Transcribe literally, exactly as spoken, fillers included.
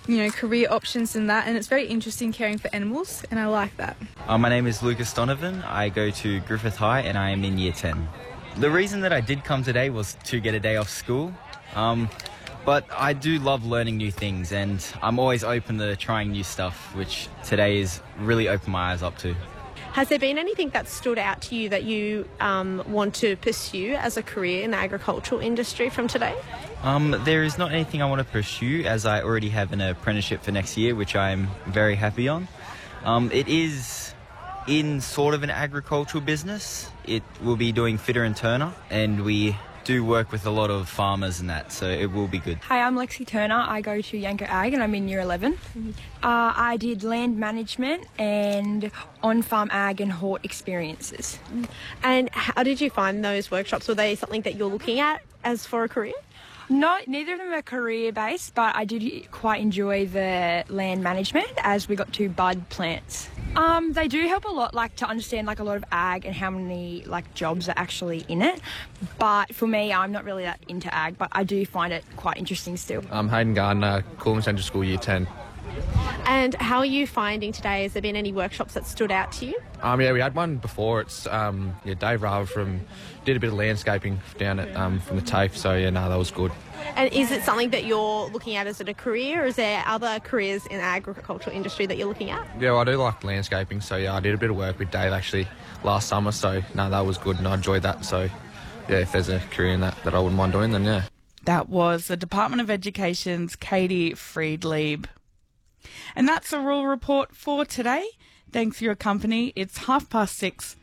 you know, career options and that, and it's very interesting caring for animals, and I like that. Uh, my name is Lucas Donovan. I go to Griffith High and I am in year ten. The reason that I did come today was to get a day off school. Um, But I do love learning new things, and I'm always open to trying new stuff, which today has really opened my eyes up to. Has there been anything that stood out to you that you um, want to pursue as a career in the agricultural industry from today? Um, there is not anything I want to pursue, as I already have an apprenticeship for next year, which I'm very happy on. Um, it is in sort of an agricultural business. It will be doing fitter and turner, and we do work with a lot of farmers and that, so it will be good. Hi, I'm Lexi Turner. I go to Yanko Ag and I'm in year eleven. Mm-hmm. Uh, I did land management and on-farm ag and hort experiences. And how did you find those workshops? Were they something that you're looking at as for a career? No, neither of them are career-based, but I did quite enjoy the land management as we got to bud plants. Um, they do help a lot, like to understand like a lot of ag and how many like jobs are actually in it. But for me, I'm not really that into ag, but I do find it quite interesting still. I'm Hayden Gardner, Coolum Central School, year ten. And how are you finding today? Has there been any workshops that stood out to you? Um, yeah, we had one before. It's um, yeah, Dave Rava from did a bit of landscaping down at um, from the TAFE. So yeah, no, that was good. And is it something that you're looking at as a career, or is there other careers in the agricultural industry that you're looking at? Yeah, well, I do like landscaping. So yeah, I did a bit of work with Dave actually last summer. So no, that was good, and I enjoyed that. So yeah, if there's a career in that that I wouldn't mind doing, then yeah. That was the Department of Education's Katie Friedlieb. And that's the Rural Report for today. Thanks for your company. It's half past six